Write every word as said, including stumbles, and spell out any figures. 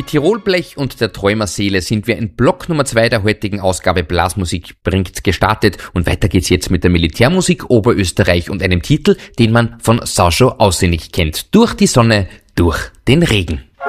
Mit Tirolblech und der Träumerseele sind wir in Block Nummer zwei der heutigen Ausgabe Blasmusik bringt gestartet und weiter geht's jetzt mit der Militärmusik Oberösterreich und einem Titel, den man von Sauschow auswendig kennt. Durch die Sonne, durch den Regen.